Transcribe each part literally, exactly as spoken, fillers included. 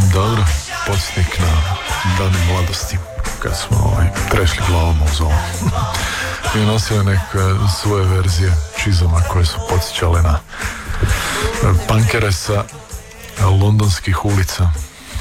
Dobro, podsjetnik na dane mladosti, kad smo ovaj, trešli glavom u zonu i nosili neke svoje verzije čizama koje su podsjećale na punkere sa londonskih ulica.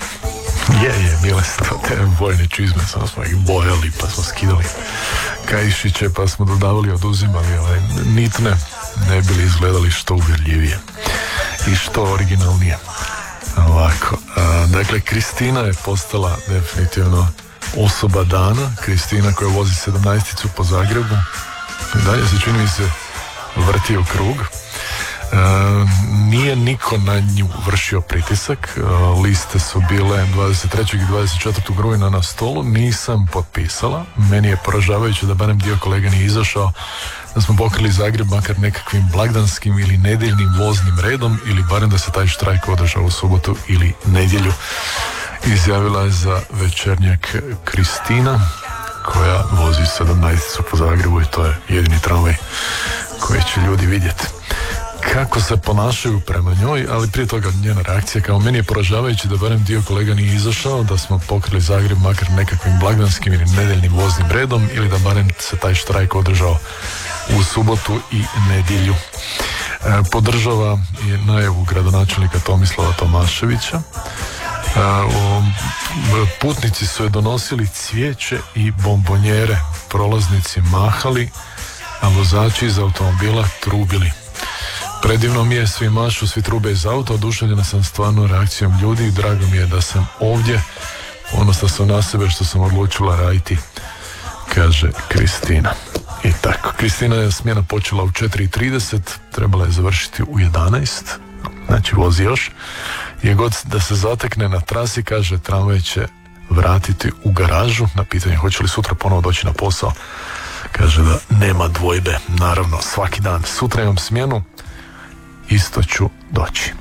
Je, je, bile su to te bojne čizme, samo smo ih bojali, pa smo skidali kaišiće, pa smo dodavali, oduzimali, ali nitne ne bili izgledali što uvjerljivije i što originalnije. Ovako, a, dakle, Kristina je postala definitivno osoba dana. Kristina koja vozi sedamnaesticu po Zagrebu, dalje se čini mi se vrti u krug. E, nije niko na nju vršio pritisak. E, liste su bile dvadeset trećeg i dvadeset četvrtog rujna na stolu, nisam potpisala. Meni je poražavajuće da barem dio kolega nije izašao, da smo pokrili Zagreb makar nekakvim blagdanskim ili nedeljnim voznim redom, ili barem da se taj štrajk održao u subotu ili nedjelju. Izjavila je za Večernjak Kristina, koja vozi sedamnaesticu po Zagrebu i to je jedini tramvaj koji će ljudi vidjeti. Kako se ponašaju prema njoj, ali prije toga njena reakcija, kao meni je poražavajući da barem dio kolega nije izašao, da smo pokrili Zagreb makar nekakvim blagdanskim ili nedeljnim voznim redom, ili da barem se taj štrajk održao u subotu i nedjelju. E, podržava i najavu gradonačelnika Tomislava Tomaševića. E, o, putnici su je donosili cvijeće i bombonjere, prolaznici mahali, a vozači iz automobila trubili. Predivno mi je, svi mašu, svi trube iz auta, oduševljena sam stvarno reakcijom ljudi i drago mi je da sam ovdje, ponosna sam na sebe što sam odlučila raditi, kaže Kristina. I tako, Kristina je smjena počela u četiri i trideset, trebala je završiti u jedanaest, znači vozi još. Je god da se zatekne na trasi, kaže, tramvaj će vratiti u garažu. Na pitanje hoće li sutra ponovo doći na posao, kaže da nema dvojbe, naravno svaki dan. Sutra imam smjenu, isto ću doći.